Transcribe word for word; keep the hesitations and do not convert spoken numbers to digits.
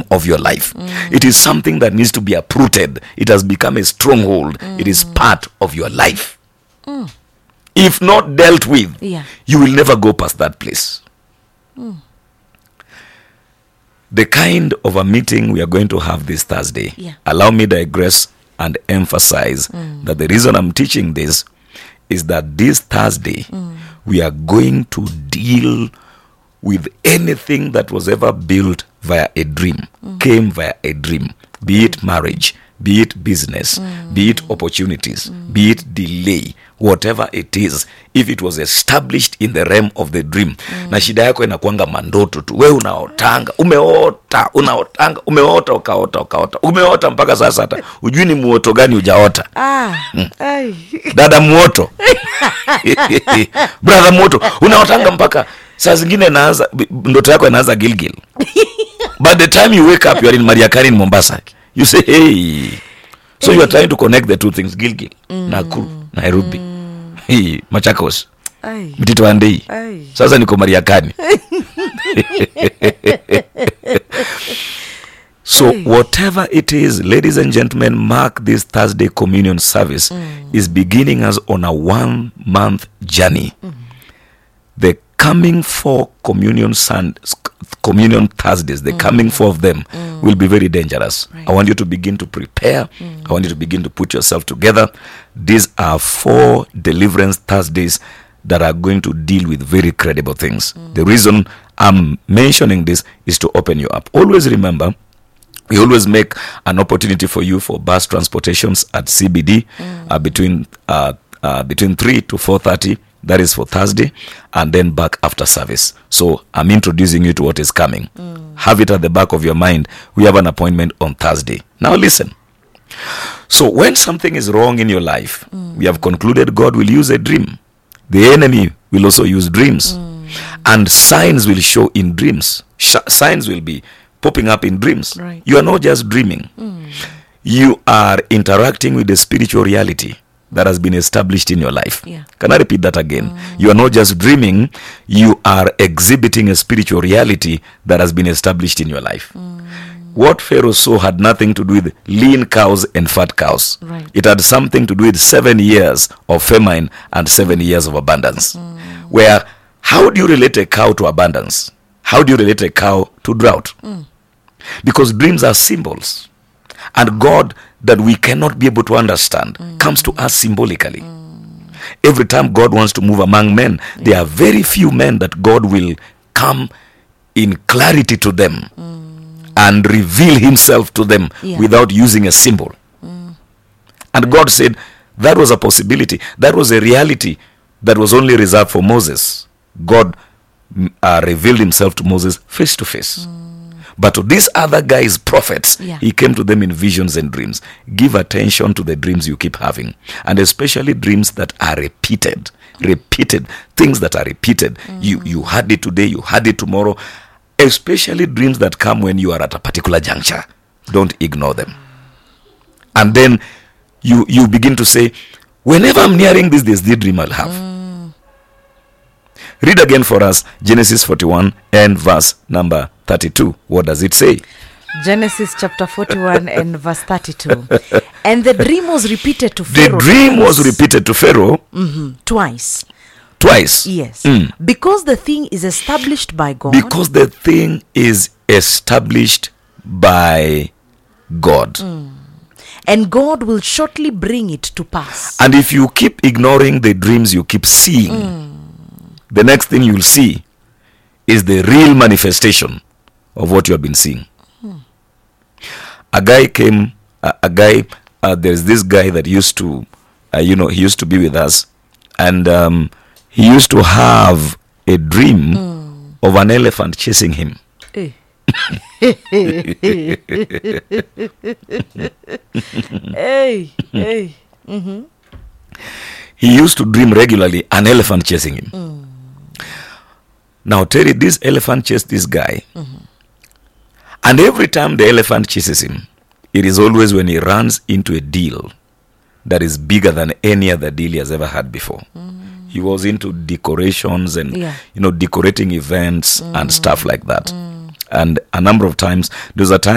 of your life. Mm. It is something that needs to be uprooted. It has become a stronghold. Mm. It is part of your life. Mm. If not dealt with, yeah. you will never go past that place. Mm. The kind of a meeting we are going to have this Thursday, yeah. allow me to digress and emphasize mm. that the reason I'm teaching this is that this Thursday, mm. we are going to deal with anything that was ever built via a dream, mm. came via a dream, be it marriage, be it business, mm. be it opportunities, mm. be it delay, whatever it is, if it was established in the realm of the dream. Mm. Na shida yako inakuanga mandoto tu. We unaotanga, umeota, unaotanga, umeota, ukaota, ukaota. Umeota mpaka sasa hata ujui ni muoto gani hujaota. Ah. Mm. Ay. Dada muoto. Brother muoto, unaotanga mpaka saa zingine naanza ndoto yako inaanza Gilgil. By the time you wake up, you are in Mariakani in Mombasa. You say, hey. So hey. You are trying to connect the two things. Gilgil, mm. Nakuru, Nairobi. Mm. Hey, Machakos. Ay. Mtito Andei. Ay. Sasa niko Mariakani. So hey. Whatever it is, ladies and gentlemen, mark this Thursday communion service mm. is beginning us on a one month journey. Mm. The coming four communion Sundays, communion Thursdays, the mm. coming four of them mm. will be very dangerous. Right. I want you to begin to prepare. Mm. I want you to begin to put yourself together. These are four deliverance Thursdays that are going to deal with very credible things. Mm. The reason I'm mentioning this is to open you up. Always remember, we always make an opportunity for you for bus transportations at C B D mm. uh, between uh, uh, between three to four thirty. That is for Thursday, and then back after service. So I'm introducing you to what is coming. Mm. Have it at the back of your mind. We have an appointment on Thursday. Now listen. So when something is wrong in your life, mm. we have concluded God will use a dream. The enemy will also use dreams. Mm. And signs will show in dreams. Sh- signs will be popping up in dreams. Right. You are not just dreaming. Mm. You are interacting with the spiritual reality that has been established in your life. Yeah. Can I repeat that again? Mm. You are not just dreaming, you are exhibiting a spiritual reality that has been established in your life. Mm. What Pharaoh saw had nothing to do with lean cows and fat cows. Right. It had something to do with seven years of famine and seven years of abundance. Mm. Where, how do you relate a cow to abundance? How do you relate a cow to drought? Mm. Because dreams are symbols. And God, that we cannot be able to understand, mm. comes to us symbolically. Mm. Every time God wants to move among men, yeah. there are very few men that God will come in clarity to them mm. and reveal himself to them yeah. without using a symbol. Mm. And God said that was a possibility. That was a reality that was only reserved for Moses. God uh, revealed himself to Moses face to face. Mm. But to these other guys, prophets, yeah. he came to them in visions and dreams. Give attention to the dreams you keep having. And especially dreams that are repeated. Repeated. Things that are repeated. Mm. You you had it today, you had it tomorrow. Especially dreams that come when you are at a particular juncture. Don't ignore them. And then you, you begin to say, whenever I'm nearing this, there's the dream I'll have. Mm. Read again for us Genesis forty-one and verse number thirty-two. What does it say? Genesis chapter forty-one and verse thirty-two. And the dream was repeated to Pharaoh. The dream twice. was repeated to Pharaoh. Mm-hmm. Twice. Twice. Yes. Mm. Because the thing is established by God. Because the thing is established by God. Mm. And God will shortly bring it to pass. And if you keep ignoring the dreams you keep seeing, mm. the next thing you'll see is the real manifestation of what you have been seeing. Hmm. A guy came, uh, a guy, uh, there's this guy that used to, uh, you know, he used to be with us. And um, he used to have a dream mm. of an elephant chasing him. Hey. hey, hey. Mm-hmm. He used to dream regularly an elephant chasing him. Mm. Now, Terry, this elephant chased this guy. Mm-hmm. And every time the elephant chases him, it is always when he runs into a deal that is bigger than any other deal he has ever had before. Mm. He was into decorations and, yeah. you know, decorating events mm. and stuff like that. Mm. And a number of times, there was a time